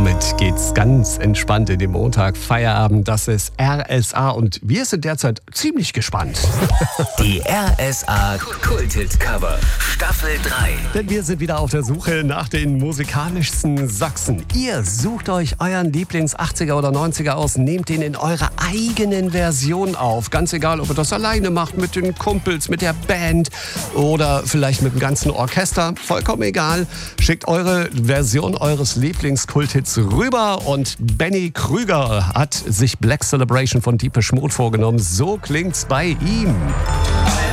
damit geht's ganz entspannt in den Montag. Feierabend, das ist RSA und wir sind derzeit ziemlich gespannt. Die RSA Kulthit-Cover Staffel 3. Denn wir sind wieder auf der Suche nach den musikalischsten Sachsen. Ihr sucht euch euren Lieblings-80er oder 90er aus, nehmt den in eurer eigenen Version auf. Ganz egal, ob ihr das alleine macht, mit den Kumpels, mit der Band oder vielleicht mit dem ganzen Orchester. Vollkommen egal. Schickt eure Version eures Lieblings-Kulthits rüber und Benny Krüger hat sich Black Celebration von Deepish Mode vorgenommen. So klingt's bei ihm.